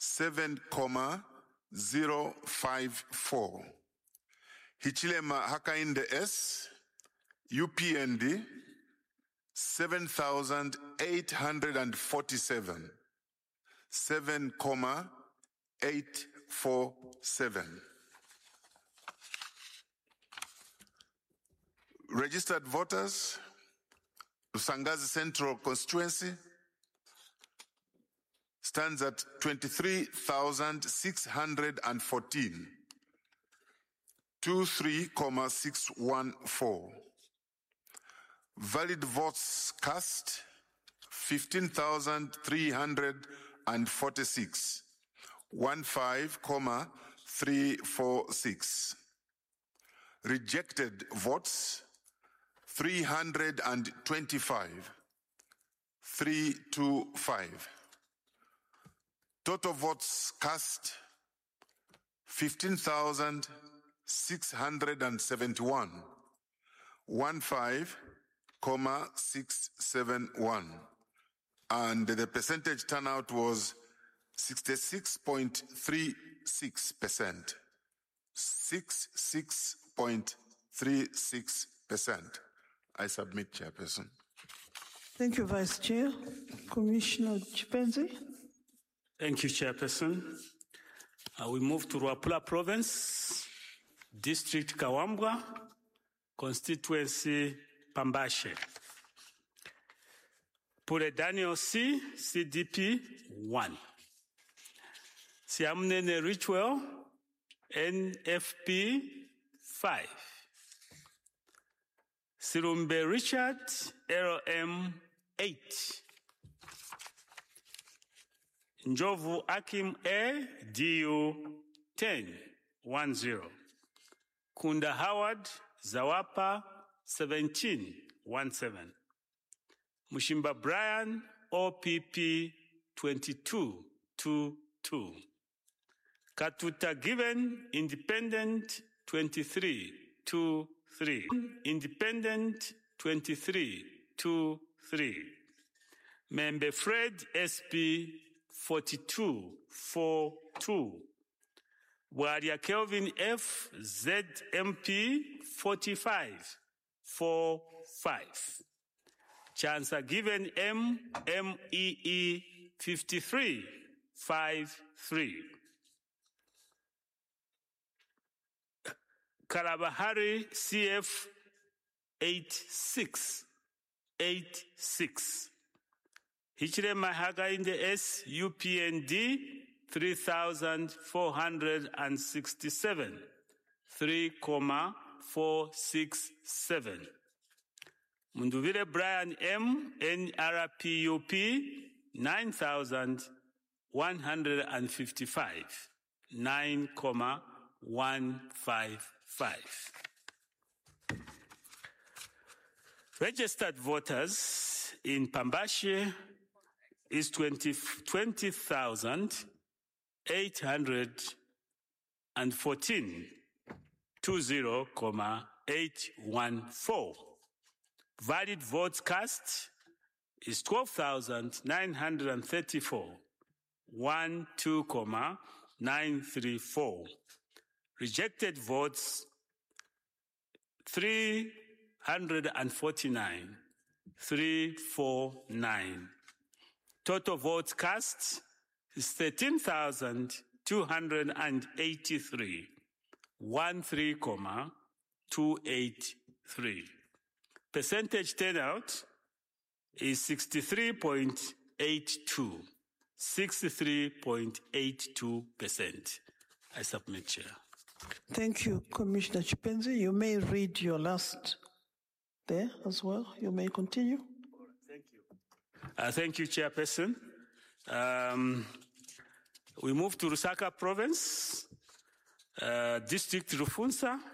7,054. Hichilema Hakainde S, UPND, 7,847. 7,847. Registered voters, Lusangazi Central Constituency, stands at 23,614. 23,614. Valid votes cast, 15,346. 15,346. Rejected votes, 325. 325. Total votes cast, 15,671. 15,671. And the percentage turnout was 66.36%. 66.36%. I submit, Chairperson. Thank you, Vice Chair. Commissioner Chipenzi. Thank you, Chairperson. We move to Ruapula Province, District Kawambwa, Constituency Pambashe. Pule Daniel C, CDP 1. Siamnene Richwell, NFP 5. Sirumbe Richard, LM 8. Njovu Akim A, DU 10-10. Kunda Howard, Zawapa 17-17. Mushimba Brian, OPP 22-22. Katuta Given, Independent 23-3. Independent 23-3. Member Fred, SP 42-42. Waria Kelvin F, ZMP 45-45. Chancellor Given M, MEE 53-53. Karabahari CF 86-86. Hichilema Hakainde S, UPND 3,467. 3,467. Munduvire Brian M, NRPUP 9,155. 9,155. Registered voters in Pambashe is 20,814. 20,814. Valid votes cast is 12,934. 12,934. Rejected votes 349. 349. Total votes cast is 13,283. 13,283. Percentage turnout is 63.82. 63.82%. I submit, Chair. Thank you, Commissioner Chipenzi. You may read your last there as well. You may continue. Thank you. Thank you, Chairperson. We move to Lusaka Province, District Rufunsa,